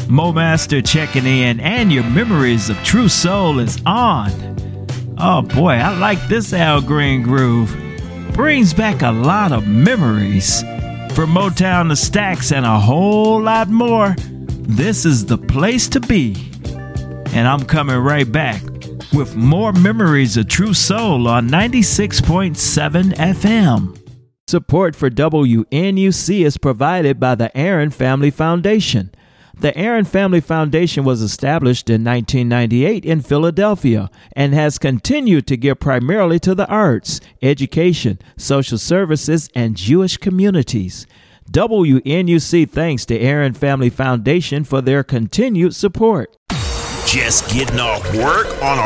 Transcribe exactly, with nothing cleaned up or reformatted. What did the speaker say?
Mo Master checking in, and your Memories of True Soul is on. Oh boy, I like this Al Green groove. Brings back a lot of memories. From Motown to Stax and a whole lot more, this is the place to be. And I'm coming right back with more Memories of True Soul on ninety-six point seven F M. Support for W N U C is provided by the Aaron Family Foundation. The Aaron Family Foundation was established in nineteen ninety-eight in Philadelphia and has continued to give primarily to the arts, education, social services, and Jewish communities. W N U C thanks the Aaron Family Foundation for their continued support. Just getting off work on